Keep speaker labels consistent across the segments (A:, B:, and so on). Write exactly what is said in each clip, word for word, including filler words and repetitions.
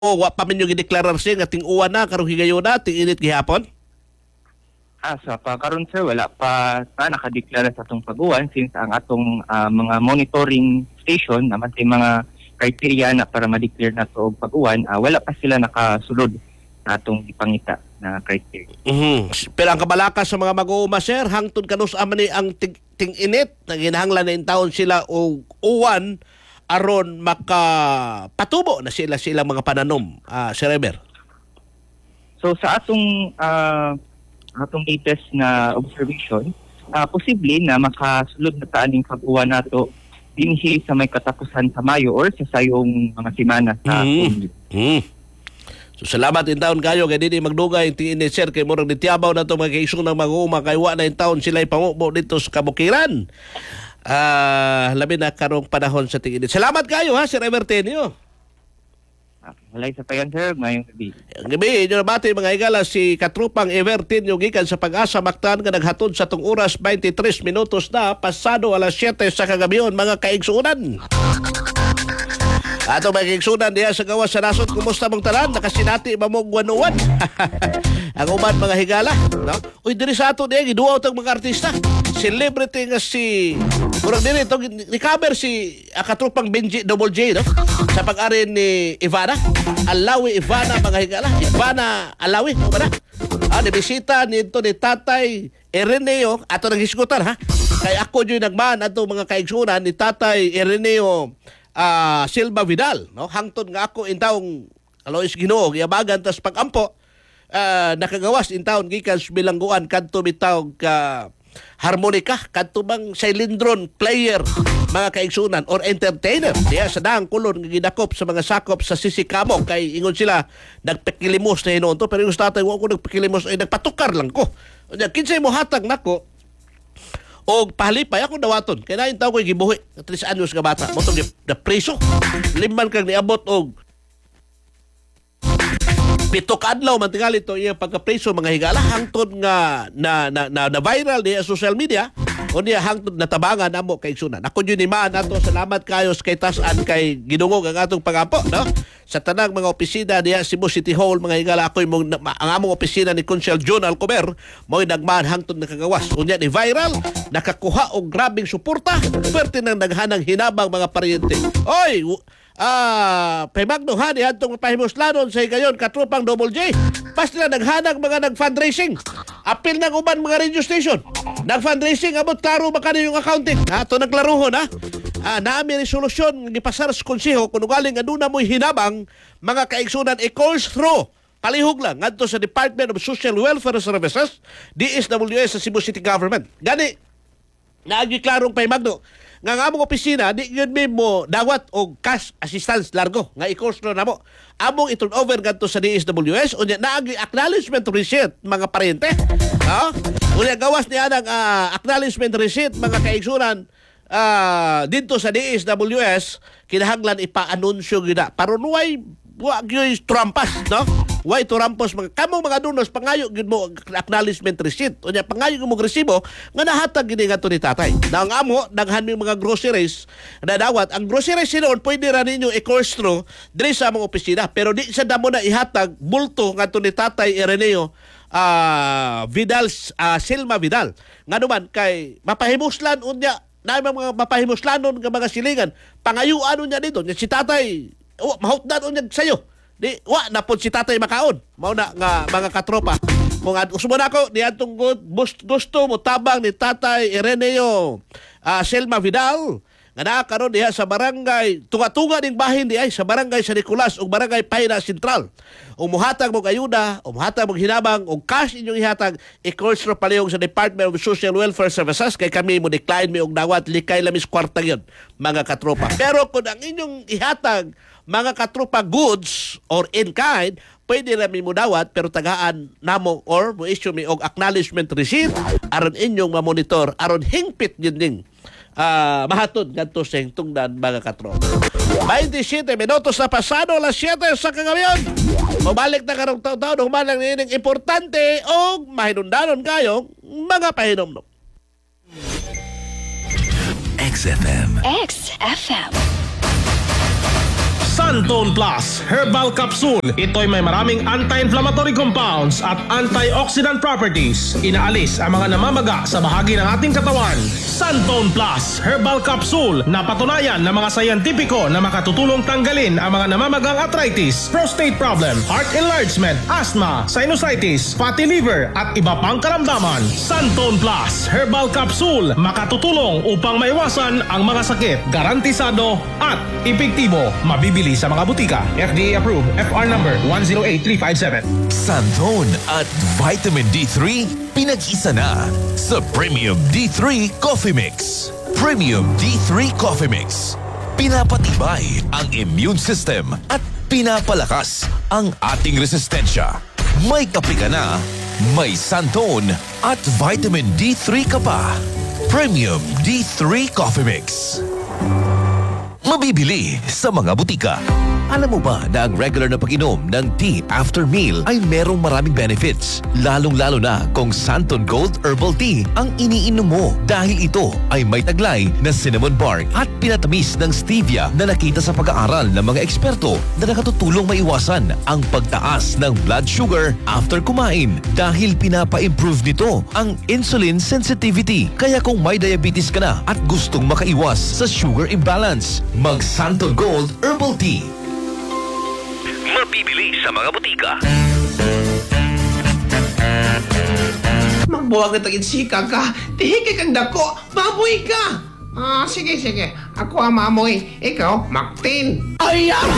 A: o wa pa minyo gideklararsi nga ting-uwan na karong higayon na ting-init gihapon?
B: Ah, sa pagkaroon sir, wala pa pa nakadeklara sa atong pag-uwan since ang atong ah, mga monitoring station naman sa mga criteria na para ma-declare na to og pag-uwan, ah, wala pa sila nakasulod sa atong ipangita na criteria.
A: Mhm. Pero ang kabalakas sa mga mag-uuma, sir, hangtod kanus aman ni ang ting- ting-init na ginahanglan na in taon sila og uwan aron makapatubo na sila silang mga pananom, ah, Sir Eber.
B: So sa atong ah, atong latest na observation, ah, posible na makasulod na taan yung pag-uwan nato dinhi sa may katapusan sa Mayo or sa sayong mga semana sa
A: Mhm. Mhm. So salamat in taon kayo kay dili magdugay ting-init, sir, kay murag nitiabaw na to mga kaigsoon ng mag-uuma kay wa na in taon sila ipangubo dito sa kabukiran. Ah, labi na karong panahon sa ting-init. Salamat kayo ha, Sir Ebertenio.
B: Ah, walay sa payan sir, ngayong gabi.
A: Ang gabi, inyo nabati mga igala si Katrupang Evertin yung gikan sa pag-asa Mactan nga naghatod sa tong oras twenty-three minutos na pasado alas siyete sa kagabion mga kaigsuunan. Ato mga kaigsuunan diya sa gawas sa nasod, kumusta mong tanan? Nakasinati ba mong guanuan? Ang uman mga higala, no? Uy, diri sa ato diya giduaw tong mga artista. Celebrity nga si murag diri to recover si ah, Katrupang Benji Double J, no? Sa pag-ari ni Ivana, Alawi Ivana mga higala, Ivana Alawi, no ba na? Ah, nibisita nito ni Tatay Ireneo, ato naghisgutan ha. Kay ako yung nagman ato mga kaigsunan ni Tatay Ireneo ah, Silva Vidal, no? Hangtod nga ako intawong Alois Ginoo, giyabagan tas pag-ampo, ah, nakagawas intawon gikan sa bilangguan kadto bitaw ka harmonika kadto bang silindron player mga kaigsunan or entertainer diya sa daang kulon nga gidakop sa mga sakop sa Sisikamo kay ingon sila nagpakilimos na hinuon to, pero yung tatay wa ko nagpakilimos ay nagpatukar lang ko. Unya kinsay mo hatag nako og pahalipay ako dawaton kay nain taw ko gibuhi three anyos ka bata mo tong na preso liman kang niabot og pito ka adlaw man tingali to iya pagka-preso mga higala hangtod nga na na, na, na viral diya sa social media o niya hangtod natabangan namo kay sunan. Ako yun imaan ato, salamat kayo kay tasan kay gidungog ang atong pangapo, no? Sa tanang mga opisina diya Cebu City Hall mga higala ako yung ang among opisina ni Consul John Alcober mo'y nagmaan hangtod nakagawas. Unya ni viral nakakuha og grabing suporta perti nang naghanang hinabang mga paryente. Oy, Ah, pay Magno ha di atong pahimuslanon sa higayon Katrupang Double J. Pas nila naghanag mga nag-fundraising. Apil ng uban mga radio station. Nag-fundraising abot klaro baka yung accounting. Ha, to naglaruhon ha. Ah, naami resolusyon gipasar sa konseho kun galing aduna mo'y hinabang mga kaigsunan i-calls through. Palihog lang ngadto sa Department of Social Welfare Services, D S W S sa Cebu City Government. Gani naagi klarong pay Magno nga nga among opisina di yun mo dawat og cash assistance largo nga i-course na mo among i-turn over gadto sa D S W S unya naagi acknowledgement receipt mga parente, no? Unya gawas niya ng uh, acknowledgement receipt mga kaigsunan uh, dito sa D S W S kinahanglan ipa-anunsyo gina para nuway wa gyud trampas, no? Way turampos mga kamo mga dunos pangayo gid mo acknowledgement receipt unya pangayo mo resibo nga nahatag gini ngadto ni tatay. Na ang amo daghan mi mga groceries na dawat ang groceries sinon pwede ra ninyo i-course through diri sa among opisina pero di sa damo na ihatag bulto ngadto ni tatay Ireneo uh, Vidal uh, Silva Vidal ngano man kay mapahimuslan unya na mga mapahimuslanon nga mga silingan pangayuan unya dito si tatay oh, mahutdan unya sayo. Di wa na pod si tatay makaon. Mao na nga mga katropa. Kung gusto mo na ako ni atong gusto mo tabang ni tatay Ireneo uh, Selma Vidal nga naa karon diha sa barangay tunga-tunga ning bahin di ay sa barangay San Nicolas ug barangay Payna Central. Ug mohatag mo ayuda, ug mohatag mo hinabang ug cash inyong ihatag i-course ro palihog sa Department of Social Welfare Services kay kami mo decline mi og dawat likay lamis kwarta gyud mga katropa. Pero kung ang inyong ihatag mga katropa goods or in kind, pwede na mi mo dawat pero tagaan namo or mo issue mi og acknowledgement receipt aron inyong ma-monitor aron hingpit gyud ning uh, mahatod ngadto sa tungdan mga katropa. twenty-seven minutos na pasado alas siyete sa kagabion. Mabalik na karong taon-taon humalang nining importante og mahinundanon kayo mga pahinomnom.
C: X F M.
D: X F M.
C: Sun Santone Plus Herbal Capsule. Ito'y may maraming anti-inflammatory compounds at antioxidant properties. Inaalis ang mga namamaga sa bahagi ng ating katawan. Santone Plus Herbal Capsule. Napatunayan ng mga sayantipiko na makatutulong tanggalin ang mga namamagang arthritis, prostate problem, heart enlargement, asthma, sinusitis, fatty liver at iba pang karamdaman. Santone Plus Herbal Capsule. Makatutulong upang maiwasan ang mga sakit. Garantisado at epektibo. Mabibili sa mga butika. F D A approved. F R number one zero eight three five seven.
D: Santone at Vitamin D three pinag-isa na sa Premium D three Coffee Mix. Premium D three Coffee Mix. Pinapatibay ang immune system at pinapalakas ang ating resistensya. May kape ka na, may Santone at Vitamin D three ka pa. Premium D three Coffee Mix. Mabibili sa mga butika. Alam mo ba na ang regular na pag-inom ng tea after meal ay merong maraming benefits? Lalong-lalo na kung Santone Gold Herbal Tea ang iniinom mo dahil ito ay may taglay na cinnamon bark at pinatamis ng stevia na nakita sa pag-aaral ng mga eksperto na nakatutulong maiwasan ang pagtaas ng blood sugar after kumain dahil pinapa-improve nito ang insulin sensitivity. Kaya kung may diabetes ka na at gustong makaiwas sa sugar imbalance, mag Santone Gold Herbal Tea. Mabibili sa mga butika.
E: Magbuwag na tagin sika ka, tihikay kang dako, mamoy ka! Ah, sige, sige. Ako ang mamoy. Ikaw, Maktin. Ay, ah!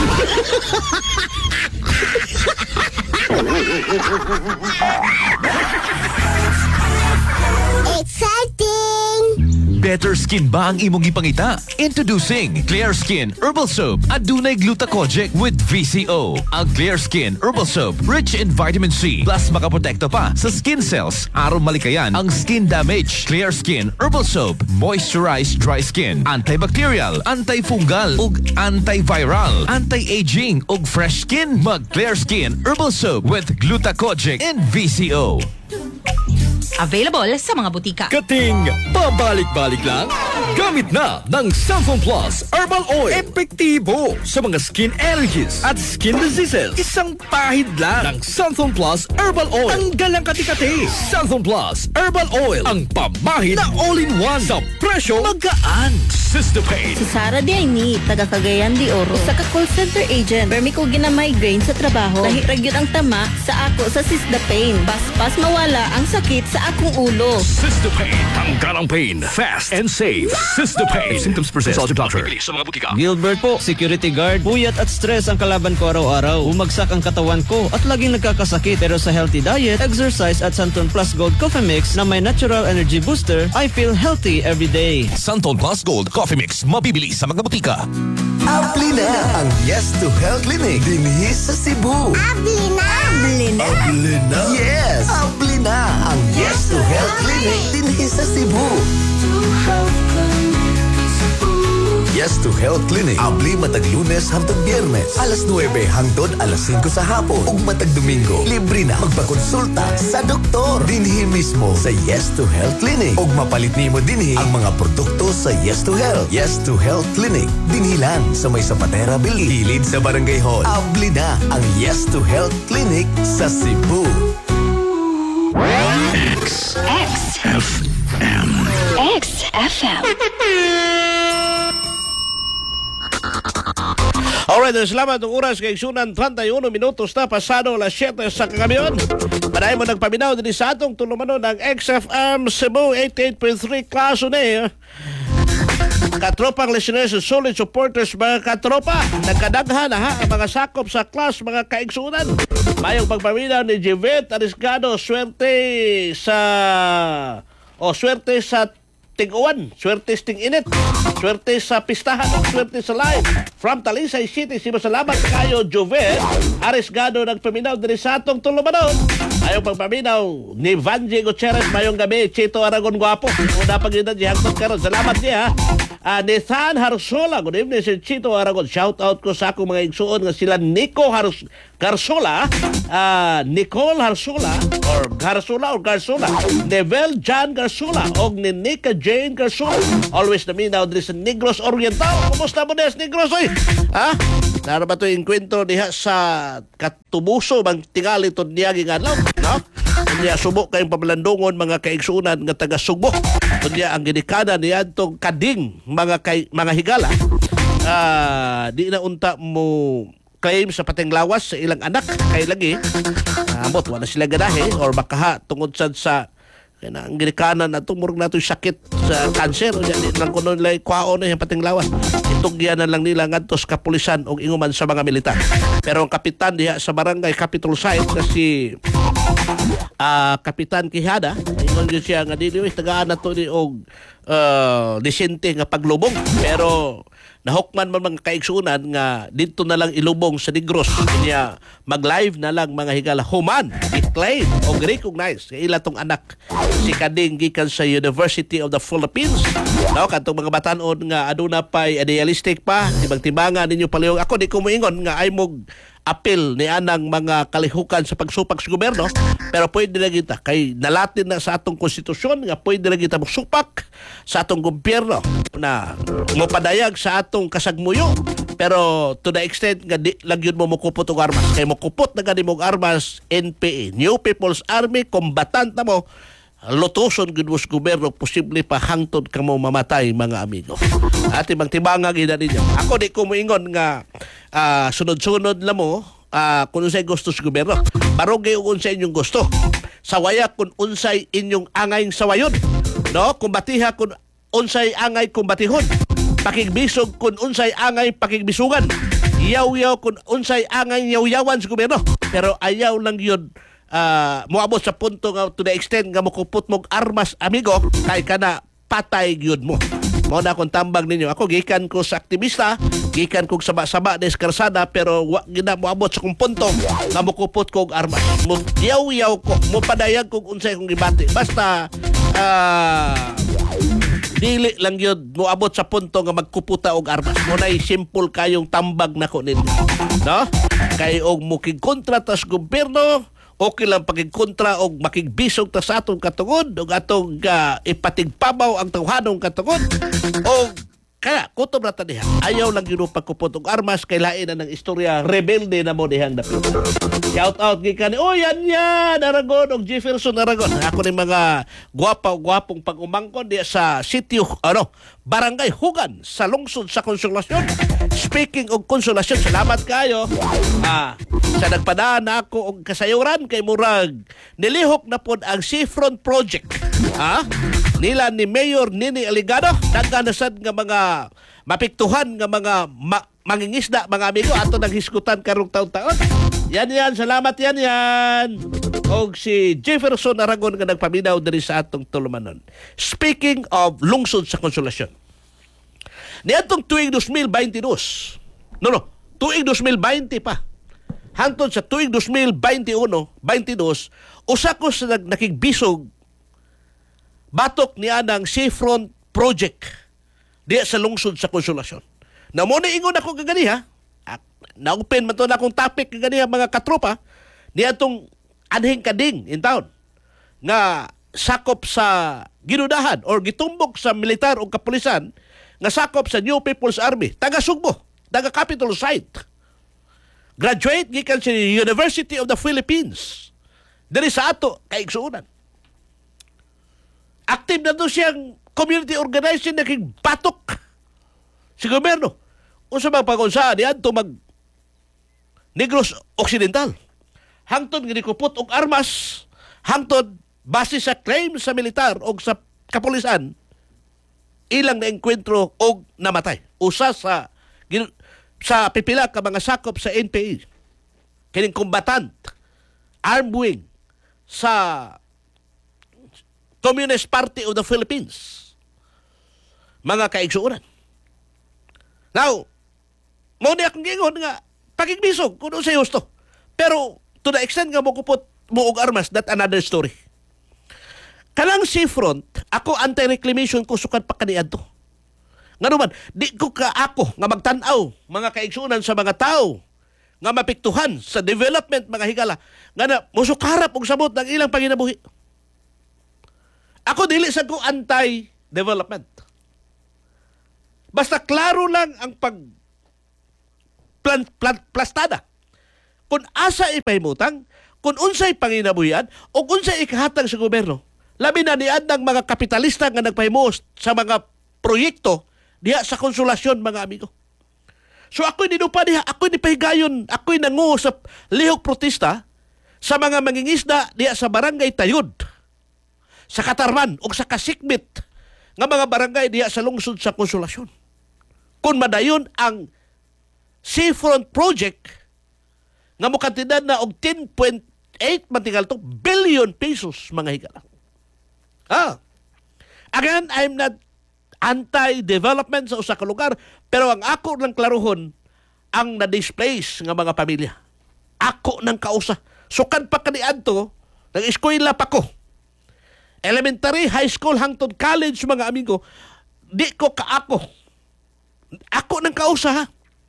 F: Exciting!
D: Better skin ba ang imong ipangita? Introducing Clear Skin Herbal Soap. Adunay glutathione with V C O. Ang Clear Skin Herbal Soap rich in vitamin C plus makaprotekta pa sa skin cells aron malikayan ang skin damage. Clear Skin Herbal Soap moisturize dry skin, antibacterial, antifungal ug antiviral, anti-aging ug fresh skin. Mag Clear Skin Herbal Soap with glutathione and V C O.
G: Available sa mga butika.
H: Kating pabalik-balik lang? Gamit na ng Santone Plus Herbal Oil. Epektibo sa mga skin allergies at skin diseases. Isang pahid lang ng Santone Plus Herbal Oil. Tanggal ang kati-kati. Santone Plus Herbal Oil. Ang pamahid na all-in-one sa presyo magaan. Systopane.
F: Si Sara Diayni, taga Cagayan de Oro. Sa ka-call center agent. Permi ko gina-migraine sa trabaho. Lahirag yun ang tama sa ako sa Systopane. Pas-pas mawala ang sakit sa akong ulo.
H: Systopane. Tanggal ang pain. Fast and safe. Systopane. If symptoms persist, consult your doctor. Sa mga butika.
I: Gilbert po, security guard. Puyat at stress ang kalaban ko araw-araw. Umagsak ang katawan ko at laging nagkakasakit. Pero sa healthy diet, exercise at Santone Plus Gold Coffee Mix na may natural energy booster, I feel healthy every day.
D: Santone Plus Gold Coffee Mix. Mabibili sa mga butika.
J: Abli na ang Yes to Health Clinic dinhi sa Cebu.
F: Abli na! Abli na!
J: Abli na? Yes! Abli na ang Yes to Health Clinic dinhi sa Cebu. Yes to Health Clinic. Abli matag Lunes hangtod Biyernes. Alas nuwebe hangtod alas singko sa hapon. Ug matag Domingo, libre na magpakonsulta sa doktor. Dinhi mismo sa Yes to Health Clinic. Ug mapalit nimo dinhi ang mga produkto sa Yes to Health. Yes to Health Clinic. Dinhi lang sa may Zapatera Building. Hilid sa Barangay Hall. Abli na ang Yes to Health Clinic sa Cebu.
D: X.
G: X.
D: F M.
G: X F M.
A: Alright, salamat ng oras kay Sunan thirty-one minutos na pasado alas siyete sa kagabion. Panahin mo nagpaminaw din sa atong tulumano ng X F M Cebu eighty-eight point three Klaso na katropang listeners and solid supporters mga katropa. Nagkadaghan na ha ang mga sakop sa class mga kaigsunan. Mayong pagpaminaw ni Jivet Arisgado, swerte sa o swerte sa Tig-uwan, swerte sa ting-init, swerte sa pistahan, swerte sa live. From Talisay City, Cebu, salamat kayo, Jovet Arisgado, nagpaminaw din sa atong tulumanon. Ayaw pagpaminaw ni Vanji Gutierrez, mayong gabi, Chito Aragon Guapo. Una pag yun na dihangtod karon. Salamat niya, ha. Uh, Nathan Harsola, good evening, si Chito Aragon. Shout out ko sa akong mga igsuon nga sila Nico Hars Garsola, uh, Nicole Harsola, or Garsola or Garsola, Nevel John Garsola, o ni Nika Jane Garsola. Always na minaw din sa Negros Oriental. Kumusta mo des Negros, oy? Ha? Nara ba ito yung kwento diha sa katubuso bang tingali ito niya gingalaw, no? Kanya subo kayong pamalandungon mga kaigsunan nga taga Sugbo. Kanya ang ginikada niya itong kading mga kay, mga higala. Uh, di na unta mo claim sa pating lawas sa ilang anak kay lagi. Amot, wala sila ganahe or baka tungod sad sa kaya ang ginikanan na ito, murag na ito sakit sa cancer. O yan, lang kuno nila kwaon na yung pating lawas. Itugyan na lang nila ngadtos kapulisan o inguman sa mga militar. Pero ang kapitan diha sa barangay Capitol Site na si uh, Kapitan Quijada, ingon yun siya nga dili, tagaan na ito ni og uh, disente nga paglubong. Pero nahukman man mga kaigsunan nga dito na lang ilubong sa Negros niya mag-live na lang mga higala human i-claim o recognize sa ila tong anak si kading gikan sa University of the Philippines, no, katong mga batanon nga aduna pay idealistic pa tibang-tibangan ninyo palihog. Ako di ko moingon nga ay mog apil ni anang mga kalihukan sa pagsupak sa gobyerno, pero pwede na kita kay nalatin na sa atong konstitusyon nga pwede na kita magsupak sa atong gobyerno na mopadayag sa atong kasagmuyo. Pero to the extent nga di lang yun mo mukupot og armas, kay mukupot na gani mo og armas N P A, New People's Army, combatant na mo, lutuson gud mo sa gobyerno, posible pa hangtod ka mo mamatay mga amigo. At ibang tibanga gina ninyo. Ako di ko moingon nga uh, sunod-sunod lang mo uh, kung unsay gusto sa gobyerno. Barogay kung unsay inyong gusto. Sawaya kung unsay inyong angay sawayon. No? Kumbatiha kung unsay angay kumbatihon. Pakigbisog kung unsay angay pakigbisugan. Yaw-yaw kung unsay angay yaw-yawan sa gobyerno. Pero ayaw lang yun Uh, moabot sa punto nga to the extent nga mukupot mong armas amigo kay kana patay gyud mo. Mao na akong tambag ninyo. Ako gikan ko sa aktivista, gikan ko saba-saba des karsada, pero wa gina moabot sa kung punto nga mukupot ko og armas. Mo yaw-yaw ko, mo padayag kog unsay kong gibati. Basta uh, dili lang yun moabot sa punto nga magkuputa og armas. Muna'y simple kayong tambag nako ninyo, no? Kay og mukigkontra tas gobyerno, okay lang pagigkontra o makigbisog ta sa atong katungod o atong uh, ipatigpabaw ang tawhanong katungod o kaya kutob na ta diha. Ayaw lang yun pagkupot og armas, kay lain na ng istorya rebelde na mo dihang dapit. Shout out gikan ni oh yan yan Aragon og Jefferson Aragon. Ako ni mga gwapa o gwapong pag-umangkon diya sa sitio ano Barangay Hugan sa lungsod sa Konsolasyon. Speaking og konsolasyon, salamat kayo ah, sa nagpadaan na ako og kasayuran kay murag nilihok na pod ang Seafront Project ha nila ni Mayor Nini Aligado. Nagkanasad nga mga mapiktuhan nga mga ma- mangingisda mga amigo ato naghisgutan karong taon-taon. Yan yan, salamat yan yan. Og si Jefferson Aragon nga nagpaminaw diri sa atong tulumanon. Speaking of lungsod sa Konsolasyon, niadtong tuig two thousand twenty-two, no no, tuig two thousand twenty pa, hangtod sa tuig two thousand twenty-one, twenty-two, usa ko sa nakigbisog batok ni anang Seafront Project diya sa lungsod sa Konsolasyon. Na mo na ingon ako kagani ha, na-open man to na akong topic kagani ha mga katropa, niya itong anhing kading in town nga sakop sa ginudahan or gitumbok sa militar o kapulisan nga sakop sa New People's Army, taga Sugbo, taga Capitol Site. Graduate gikan sa University of the Philippines. Diri sa ato kaigsuunan. Active na doon siyang community organization na kigbatok si gobyerno. Unsa bang pag-unsa diyan to mag Negros Occidental. Hangtod nga nikupot og armas, hangtod base sa claim sa militar o sa kapulisan, ilang na enkwentro og namatay. Usa sa sa pipila ka mga sakop sa N P A. Kining combatant, armed wing sa Communist Party of the Philippines. Mga kaigsuunan. Now, mo ni akong gingon nga pakigbisog kung sa gusto. Pero to the extent nga mo kupot mo og armas, that another story. Kanang Seafront, ako anti-reclamation ko sukat pa kaniadto. Nga naman, di ko ka ako nga magtanaw mga kaigsuunan sa mga tao nga mapiktuhan sa development mga higala nga na musukarap og sabot ng ilang panginabuhi. Ako dili sa ko anti-development. Basta klaro lang ang pag plan, plan, plastada. Kung asa ipahimutang, kung unsay panginabuhian, o unsay ikahatag sa gobyerno. Labi na niad ng mga kapitalista nga nagpahimus sa mga proyekto diha sa konsolasyon, mga amigo. So ako'y ninupa diha, ako'y nipahigayon, ako'y nangu sa lihok protesta sa mga mangingisda diha sa barangay Tayod, sa Katarman o sa Kasikmit nga mga barangay diha sa lungsod sa konsolasyon. Kung madayon ang Seafront Project nga mukantidad na og ten point eight matigal to billion pesos, mga higala. Ah. Again, I'm not anti-development sa usa ka lugar, pero ang ako lang klaruhon ang na-displace nga mga pamilya. Ako nang kausa. Sukan pa kaniadto, nag-eskwela pa ko. Elementary, high school, hangtod college, mga amigo, di ko kaako. Ako nang kausa, ha?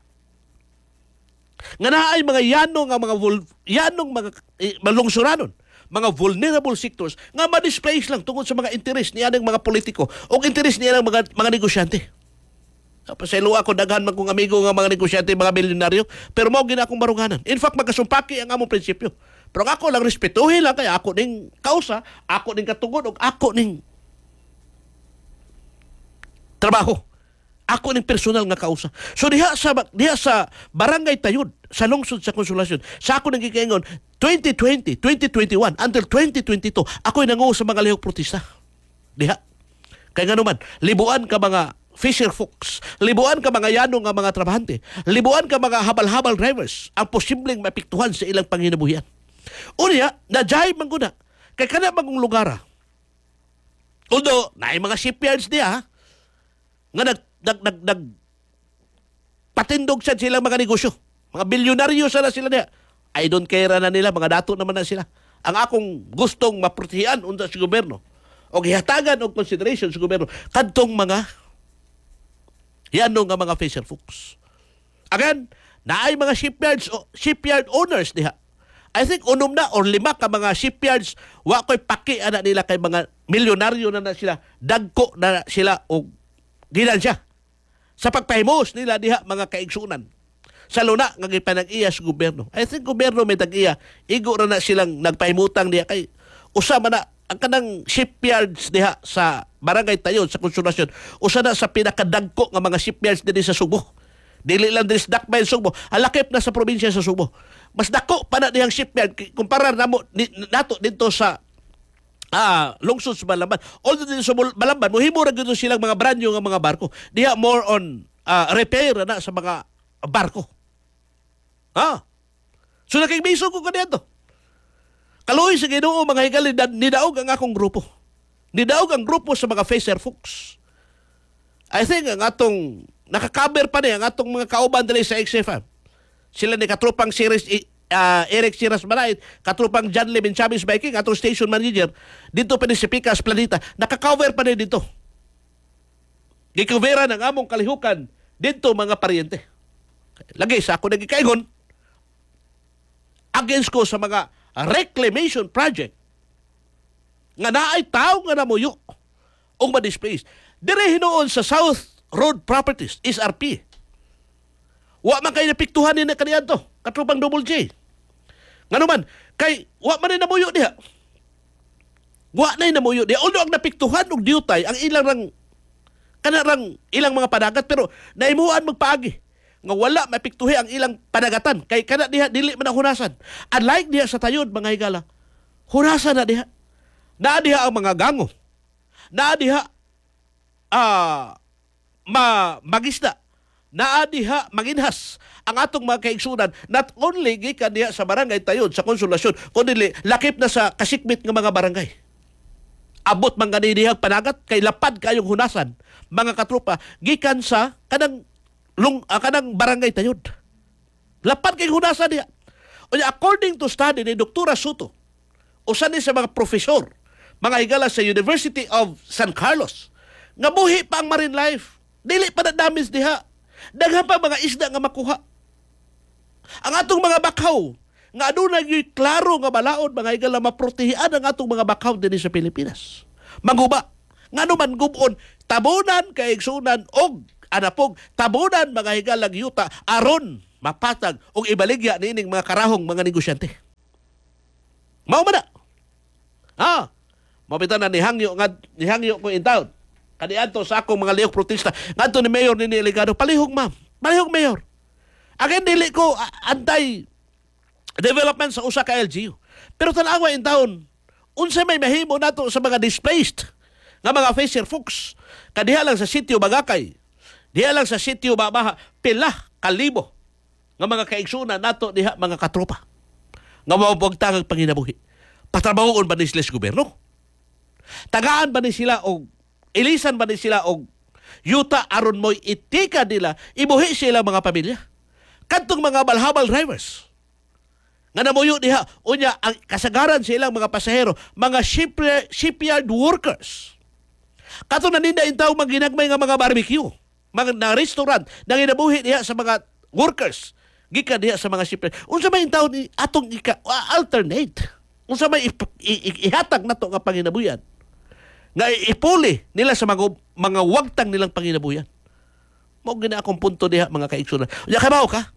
A: Nga naay mga yanong nga mga vul, yanong mga eh, malungsuranon, mga vulnerable sectors nga ma-displace lang tungod sa mga interes niya ng mga politiko o interes niya ng mga mga negosyante. Pasaylo ako, daghan man kong amigo nga mga negosyante, mga milyonaryo, pero mao gina akong marunganan. In fact, magkasumpaki ang among prinsipyo. Pero ako lang respetuhin lang kay ako ning kausa, ako ning katungod ug ako ning trabaho. Ako ning personal nga kausa. So diha sa diha sa Barangay Tayod, sa lungsod sa Konsolasyon, sa ako nang gikaingon twenty twenty, twenty twenty-one until twenty twenty-two, ako'y nanguho sa mga lihok protesta. Diha. Kay nga naman, libuan ka mga fisher folks, libuan ka mga yanong nga mga trabahante, libuan ka mga habal-habal drivers ang posibleng mapiktuhan sa ilang panginabuhian. Unya, na-jay man guna. Kay kana magong lugar. Although, naay mga shipyards diha, nga nag nag nag, nag patindog sa silang mga negosyo. Mga bilyonaryo sana sila niya. I don't care na nila, mga dato naman na sila. Ang akong gustong maprotehian unta sa gobyerno o gihatagan og consideration sa gobyerno kadtong mga yanong nga mga fisher folks. Again, naay mga shipyards o shipyard owners diha. I think unom na or lima ka mga shipyards wa ko'y paki ana nila kay mga milyonaryo na na sila, dagko na sila og ginansya sa pagpahimos nila diha mga kaigsunan sa luna nga gipanag-iya sa gobyerno. I think gobyerno may tag-iya, igo ra na silang nagpahimutang diha kay usa man na ang kanang shipyards diha sa Barangay Tayod sa Konsolasyon, usa na sa pinakadagko nga mga shipyards dinhi sa Subo. Dili lang din sa Dakbayan, Subo, alakip na sa probinsya sa Subo. Mas dako pa na dihang shipyard kumpara namo nato dito sa Ah, lungsod sa Balamban. Although din sa Balamban, mohimo ra gyud silang mga branyo nga mga barko. Diha more on uh, repair na sa mga barko. Ha? So nakigbiso ko kaniadto. Kaluoy sa Ginoo, mga higali, nidaog ang akong grupo. Nidaog ang grupo sa mga fisher folks. I think ang atong nakakaber pa ni ang atong mga kauban dali sa X F M. Sila ni katrupang series Uh, Eric Siras Malait, katrupang John Levin Chavez Biking, atong station manager dito pa ni si Picas Planeta, nakaka-cover pa ni dito. Gikuvera ng among kalihukan dito, mga paryente. Lagi sa ako nagikaingon against ko sa mga reclamation project nga naay tao nga namuyo o ma-displace. Dire hinoon sa South Road Properties, S R P. Wa man kayo napiktuhan ni na kaniadto, katrupang Double J. Nga naman, kay wa man na namuyo diha. Wa na namuyo diha. Although ang napiktuhan og diutay, ang ilang rang, kanarang ilang mga panagat, pero naimuan magpaagi. Nga wala mapiktuhi ang ilang panagatan. Kay kana diha, dili man ang hunasan. Unlike diha sa Tayod, mga higala, hunasan na diha. Naa diha ang mga gango. Naa diha, ah, ma, magisda. Naa diha manginhas ang atong mga kaigsunan, not only gikan diha sa Barangay Tayod sa Konsolasyon, kundi lakip na sa kasikmit nga mga barangay. Abot man gani dihang panagat kay lapad kayong hunasan, mga katrupa, gikan sa kanang lung uh, kanang Barangay Tayod. Lapad kay hunasan diha. Unya, according to study ni Doktora Soto, usa ni sa mga profesor, mga higala sa University of San Carlos, nga buhi pa ang marine life. Dili pa na damage diha. Daghan pa mga isda nga makuha. Ang atong mga bakaw, nga aduna gyud klaro nga balaod, mga higala, maprotehian ang atong mga bakaw dinhi sa Pilipinas. Maguba. Nga naman gubon, tabunan kay igsunan og anapog, tabunan mga higala yuta aron mapatag o ibaligya niining mga karahong mga negosyante. Mao man na. Ah, mabitan na nihangyo nga nihangyo ko in town. Kaniadto sa akong mga lihok protesta ngadto ni Mayor Nini Aligado, palihog ma'am. Palihog Mayor. Again dili ko uh, anti development sa usa ka L G U. Pero tanawa in town, unsa may mahimo nato sa mga displaced nga mga fisher folks kadiha lang sa sitio Bagakay, diha lang sa sitio Babaha, pila kalibo nga mga kaigsunan nato diha mga katropa nga mabugtang ang panginabuhi. Patrabahoon ba ni sila sa gobyerno? Tagaan ba ni sila o ilisan ba ni sila og yuta aron mo'y itika nila, ibuhi sila mga pamilya? Kadtong mga balhabal drivers nga namuyo diha, unya ang kasagaran sa ilang mga pasahero, mga shipyard, shipyard workers. Kato na ninda intaw mga ginagmay nga mga barbecue, mga na restaurant, na ginabuhi diha sa mga workers, gikan diha sa mga shipyard. Unsa may intaw ni atong ika, uh, alternate? Unsa may ihatag nato nga panginabuyan? Nga ipuli nila sa mga, mga wagtang nilang panginabuyan. Mao gina akong punto diha mga kaigsunan. Unya kabaw ka?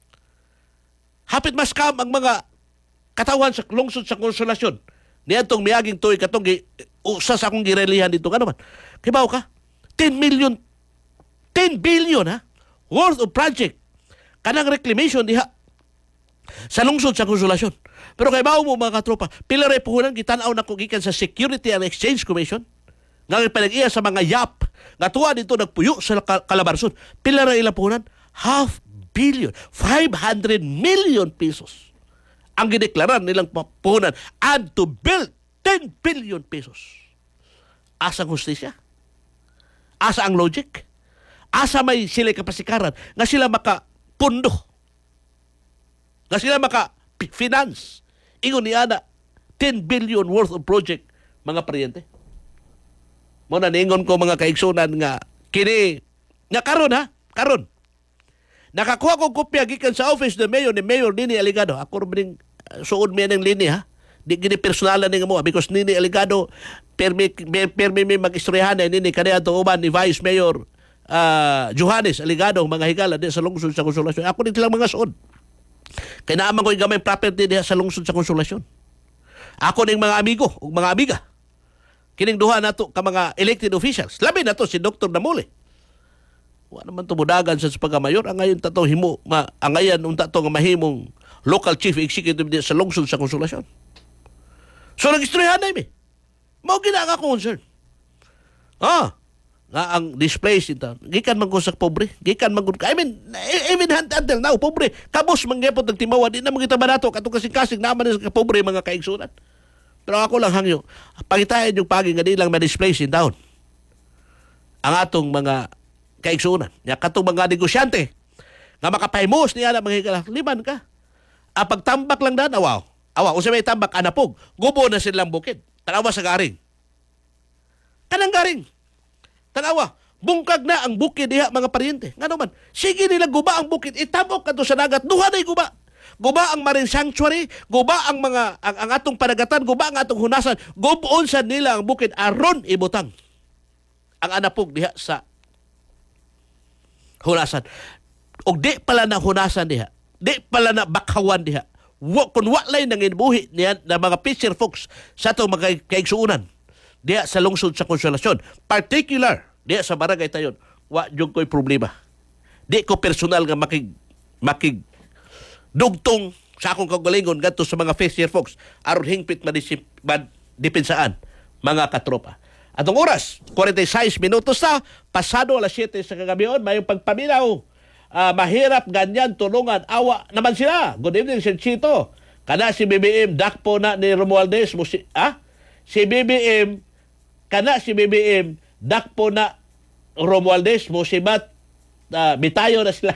A: Hapit mas kam ang mga katawan sa lungsod sa Konsolasyon. Niadtong miaging tuig katong gi, usa sa akong girelihan dito ka naman. Kibaw ka? ten million, ten billion ha? Worth of project. Kanang reclamation diha sa lungsod sa Konsolasyon. Pero kay bawo mo mga katropa, pila ray puhunan gitanaw na ko gikan sa Security and Exchange Commission nga pinag-iya sa mga Y A P nga tuwa dito nagpuyo sa Calabarzon. Pila ray ilang puhunan? Half billion, five hundred million pesos ang gideklaran nilang puhunan and to build ten billion pesos. Asa ang hustisya? Asa ang logic? Asa may sila kapasikaran nga sila makapundo? Nga sila maka-finance? Ingon ni Ana, ten billion worth of project, mga paryente. Muna ningon ko mga kaigsunan nga kini, nga karon ha, karon. Nakakuha ko kopya gikan sa office ng Mayor ni Mayor Nini Aligado. Ako rin uh, suod mi ng linya ha. Di gini personalan nga mo because Nini Aligado permi permi mi mag-istoryahan na nini kaniya to uban ni Vice Mayor uh, Johannes Aligado mga higala di sa lungsod sa Konsolasyon. Ako din silang mga suod. Kaya naaman ko yung gamay property diha sa lungsod sa Konsolasyon. Ako ning mga amigo ug mga amiga. Kining duha nato ka mga elected officials. Labi na to si Doctor Namuli. Wa naman tumudagan sa pagkamayor ang ngayon tato himo ma ang ngayon unta to nga mahimong local chief executive di sa lungsod sa Konsolasyon. So nag-istoryahan na mi. Mao gina nga concern. Ah, nga ang displaced ito. Gikan man ko sa pobre. Gikan man ko. I mean, even until now, pobre. Kabos man gyapon nagtimawa di na mga banato katong kasing-kasing naman sa pobre mga kaigsunan. Pero ako lang hangyo, pangitayan yung pagi nga di lang ma-displaced in town. Ang atong mga kaigsunan. Nya katong mga negosyante nga makapahimos niya na mga higala, liman ka. Ah, pagtambak lang dan, awaw. Awaw, unsa may tambak anapog. Gubo na silang bukid. Tanawa sa garing. Kanang garing. Tanawa, bungkag na ang bukid diha mga paryente. Nga naman, sige nila guba ang bukid, itabok kadto sa dagat, duha na guba. Guba ang marine sanctuary, guba ang mga ang, ang atong panagatan, guba ang atong hunasan, gubuon sa nila ang bukid aron ibutang ang anapog diha sa hunasan. Og di pala na hunasan diha. Di pala na bakawan diha. Wa kun wa lay nang inbuhi niya na mga fisher folks sa atong mga kaigsuunan diha sa lungsod sa Konsolasyon. Particular diha sa barangay Tayon. Wa jud ko'y problema. Di ko personal nga makig makig dugtong sa akong kaugalingon ngadto sa mga fisher folks aron hingpit madisip dipensaan mga katropa. Atong oras, forty-six minutos na, pasado alas siyete sa kagabion, may pagpaminaw. Uh, mahirap ganyan, tulungan, awa naman sila. Good evening, Sir Chito. Kana si B B M, dakpo na ni Romualdez. Musi, ah? Si B B M, kana si B B M, dakpo na Romualdez, musibat, uh, bitayo na sila.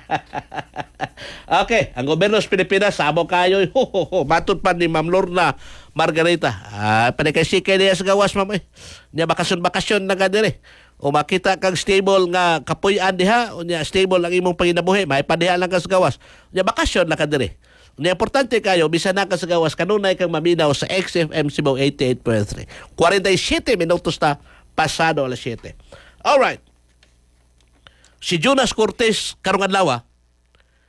A: Okay, ang gobyerno sa Pilipinas, sabo kayo, ho, ho, ho, matod pa ni Ma'am Lorna Margarita. Ah, panikay-sikay niya sa gawas, ma'am. Eh. Niya bakasyon-bakasyon na gadire. O makita kang stable nga kapuyan diha, o niya stable ang imong panginabuhi, may padiha lang ka sa gawas. Niya bakasyon na kadire. Niya importante kayo, bisan na ka sa gawas, kanunay kang maminaw sa X F M Cebu eighty-eight point three. forty-seven minutos na, pasado alas siyete. Alright. Si Jonas Cortez karong adlaw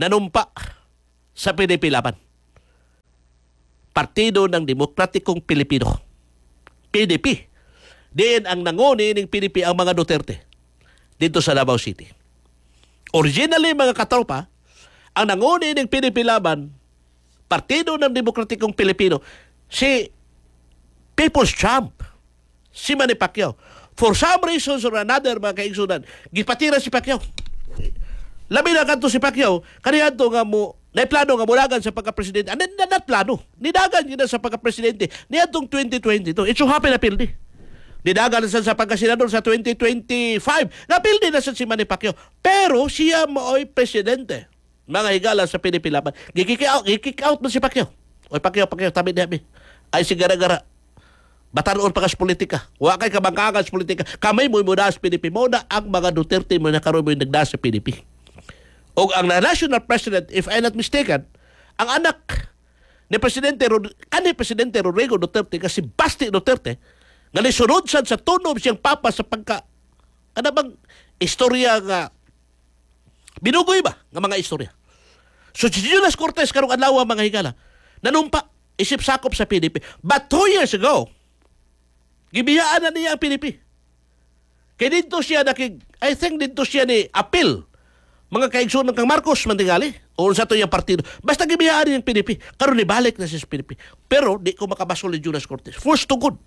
A: nanumpa sa P D P laban. Partido ng Demokratikong Pilipino. P D P. Diin ang nanguni ng P D P ang mga Duterte dito sa Davao City. Originally, mga katropa, ang nanguni ng P D P laban, Partido ng Demokratikong Pilipino, si People's Champ, si Manny Pacquiao. For some reasons or another, mga kaigsunan, gipatira si Pacquiao. Labi na kanto si Pacquiao, kanihanto nga mo, na plano nga mulagan sa pagka-presidente. Ano na not plano? Nidagan yun na sa pagka-presidente. Niyatong twenty twenty-two. It so happen na pildi. Nidagan na sa pagka-senador sa twenty twenty-five. Napildi na sa si Manny Pacquiao. Pero siya mooy presidente. Mga higala sa P D P laban. Gikik out, gikik out mo si Pacquiao. Oy Pacquiao, Pacquiao, tabi niya. Ay si gara-gara. Batanon pa kas politika. Wa kay kabangkagan sa politika. Kamay mo muna sa P D P. Muna ang mga Duterte mo na karoon mo yung nagda sa P D P. O ang national president, if I'm not mistaken, ang anak ni Presidente Rod- ani Presidente Rodrigo Duterte kasi Basti Duterte nga nisunod sad sa tunom siyang papa sa pagka ano bang istorya nga binugoy ba nga mga istorya. So si Jonas Cortez karong adlaw mga higala nanumpa isip sakop sa P D P. But two years ago, gibiyaan na niya ang P D P. Kaya dito siya nakig, I think dito siya ni appeal mga kaigsunan kang Marcos Mantingali o sa to yung partido. Basta gibiyaan niya ang P D P. Karon ni balik na siya sa P D P. Pero di ko makabasol ni Jonas Cortez. Forced to good.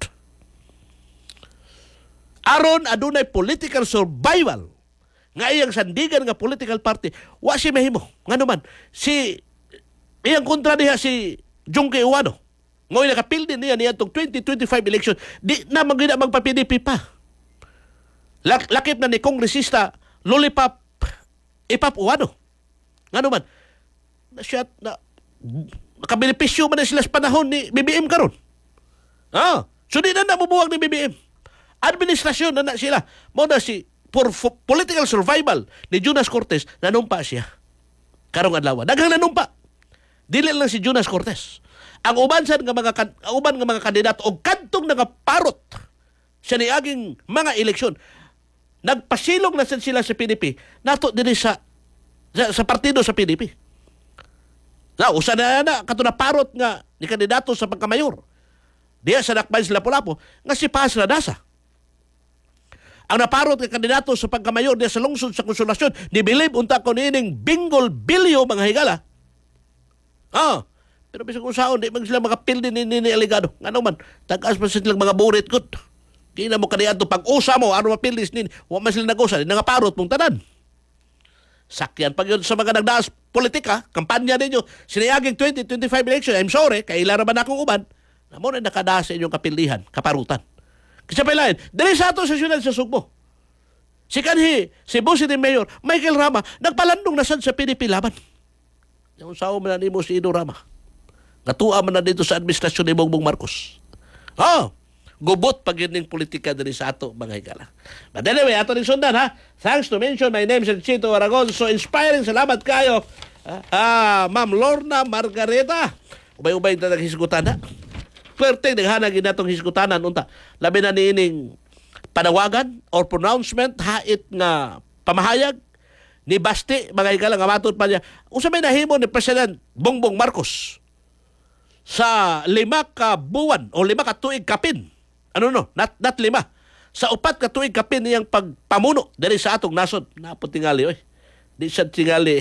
A: Aron adunay political survival nga iyang sandigan nga political party, wa si mahimo. Nga naman, si iyang kontra niya si Junque Uwano. Ngayon nakapildin niya niya itong twenty twenty-five election, di na magina magpa-P D P pa. Lak lakip na ni Kongresista Lollipop Ipap Uwano. Nga naman, na siya na nakabilipisyo man na sila sa panahon ni B B M karon. Ah, so di na nabubuwag ni B B M. Administrasyon na na sila. Mo na si for, for political survival ni Jonas Cortez, nanumpa siya. Karong adlaw. Daghang nanumpa. Dili lang si Jonas Cortez. Ang uban sad nga mga kan, ang uban nga mga kandidato og kadtong nagaparot sa niaging mga eleksyon. Nagpasilong na sad sila sa P D P. Nato dinhi sa, sa sa partido sa P D P. Na usa na na kato na parot nga ni kandidato sa pagkamayor. Diya sa Dakbayan sila Lapu-Lapu nga si Paz Radasa. Ang naparot nga kandidato sa pagkamayor diya sa lungsod sa Konsolasyon, ni Bilib unta ko nining Bingol Bilyo mga higala. Ah, pero bisag usaon di man sila makapildi ni ni aligado. Ngano man, tagas pa silang mga burit gud. Di na mo kaniadto pag-usa mo aron mapildis nin, wa man sila nagusa, di nangaparot mong tanan. Sakyan pag yun sa mga nagdaas politika, kampanya ninyo, sinayaging twenty twenty-five election, I'm sorry, kaila ra man akong uban, namo na nakadaas sa inyong kapildihan, kaparutan. Kasi pa ilahin, dali sa ato sa syudad sa Sugbo. Si kanhi, si Boss ni Mayor, Michael Rama, nagpalandong na sad sa P D P laban. Yung sao man na mo si Ido Rama. Natua man na dito sa administrasyon ni Bongbong Marcos. Oh, gubot pag yun ng politika dali sa ato, mga higala. But anyway, ato rin sundan ha. Thanks to mention, my name is Chito Aragon. So inspiring, salamat kayo. Ah, Ma'am Lorna Margareta. Ubay-ubay na naghisgutan ha. Pwerte, naghanagin natong hisgutanan. Unta, labi na niining panawagan or pronouncement, hait nga pamahayag ni Basti, mga higala, nga matod pa niya. Usa may nahimo ni President Bongbong Marcos sa lima ka buwan o lima ka tuig kapin. Ano no? Not, not lima. Sa upat ka tuig kapin niyang pagpamuno dali sa atong nasod. Napot tingali, oy. Di siya tingali.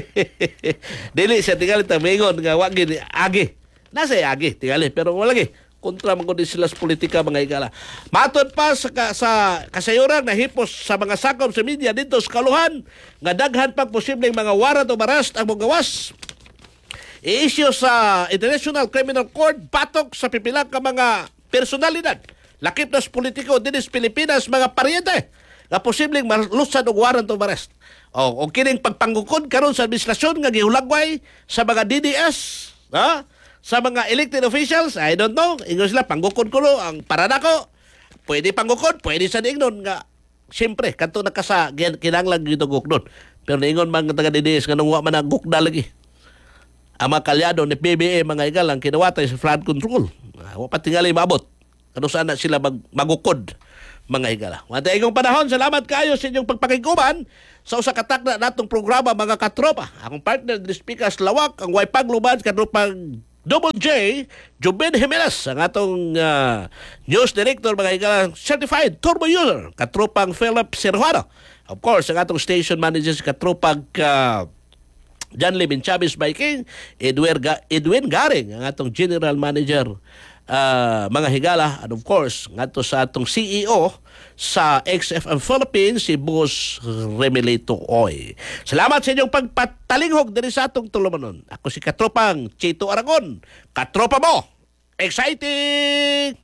A: Dili siya tingali tamingon nga wagin agi. Nasa agi, tingali. Pero wala lagi. Kontra man kundi sila sa politika, mga higala. Matod pa sa, sa kasayuran na hipos sa mga sakop sa media dito sa Kaluhan, nga daghan pang posibleng mga warrant o arrest ang mga gawas. I-issue sa International Criminal Court patok sa pipila ka mga personalidad. Lakip na sa politiko din sa Pilipinas, mga paryente nga posibleng malusad og warrant o arrest. O, o kining pagpanggukod karon sa administrasyon nga gihulagway sa mga D D S, ha? Sa mga elected officials, I don't know, ingon sila panggukod ko ang paranako. Pwede panggukod, pwede sa ingnon nga siyempre kanto nakasa kinahanglan gito guknon. Pero ingon man taga D D S nga nung wa man gukda lagi. Ang mga kalyado ni P B A, mga igalang kinawatay sa flood control. Wa pa tingali maabot. Ano saan na sila mag magukod, mga higala. Mga daigong panahon, salamat kayo sa inyong pagpakiguban sa usa ka takda natong programa mga katropa. Akong partner di Speakers Lawak, ang way pagluban kadrupang Double J, Jubin Jimenez, ang atong uh, news director, mga higala, certified turbo user, katropang Philip Sirjuano. Of course, ang atong station manager si katropang uh, John Levin Chavez Biking, Edwin, Ga- Edwin Garing, ang atong general manager, uh, mga higala, and of course, ngato sa atong C E O sa X F M Philippines, si Boss Remelito Oy. Salamat sa inyong pagpatalinghog diri sa atong tulumanon. Ako si Katropang Chito Aragon. Katropa mo! Exciting!